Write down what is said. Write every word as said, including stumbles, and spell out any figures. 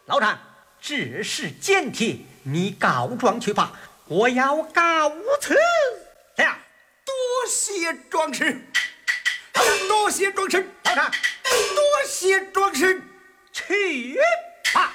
老丈，这是简帖，你告状去吧，我要告辞了。 多谢壮士，多谢壮士， 老丈， 多谢壮士， 去。